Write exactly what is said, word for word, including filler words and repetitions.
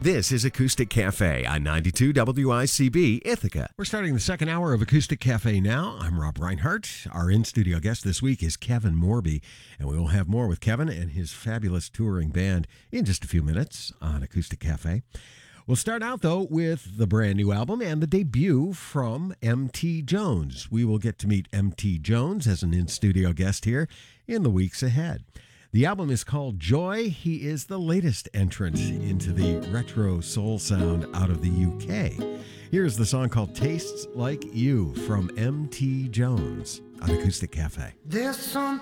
This is Acoustic Cafe on ninety-two W I C B Ithaca. We're starting the second hour of Acoustic Cafe now. I'm Rob Reinhardt. Our in-studio guest this week is Kevin Morby, and we will have more with Kevin and his fabulous touring band in just a few minutes on Acoustic Cafe. We'll start out, though, with the brand new album and the debut from M T Jones. We will get to meet M T Jones as an in-studio guest here in the weeks ahead. The album is called Joy. He is the latest entrant into the retro soul sound out of the U K. Here's the song called Tastes Like You from M T Jones on Acoustic Cafe. There's some